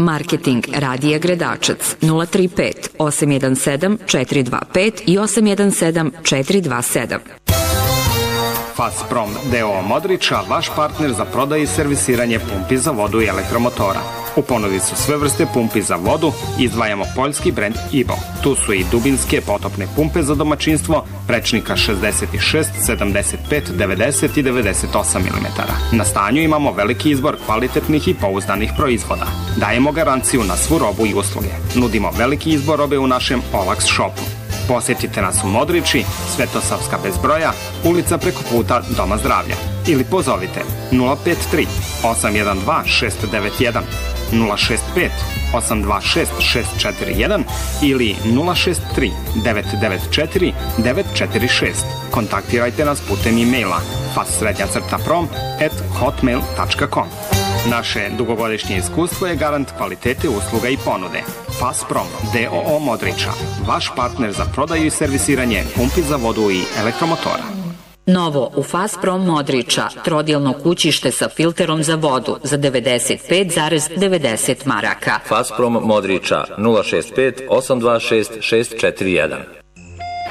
Marketing Radija Gredačac 035 817 425 i 817 427. Fasprom D.O. Modriča, vaš partner za prodaju i servisiranje pumpi za vodu i elektromotora. U ponudi su sve vrste pumpi za vodu, izdvajamo poljski brend IBO. Tu su i dubinske potopne pumpe za domaćinstvo, prečnika 66, 75, 90 i 98 mm. Na stanju imamo veliki izbor kvalitetnih i pouzdanih proizvoda. Dajemo garanciju na svu robu i usluge. Nudimo veliki izbor robe u našem Olax shopu. Posjetite nas u Modriči, Svetosavska bez broja, ulica preko puta Doma zdravlja. Ili pozovite 053 812 691, 065 826 641 ili 063 994 946. Kontaktirajte nas putem e-maila fas_prom@hotmail.com. Naše dugogodišnje iskustvo je garant kvalitete usluga i ponude. Fasprom D.O.O. Modriča, vaš partner za prodaju i servisiranje pumpi za vodu i elektromotora. Novo u Fasprom Modriča, trodjelno kućište sa filterom za vodu za 95,90 maraka. Fasprom Modriča 065 826 641.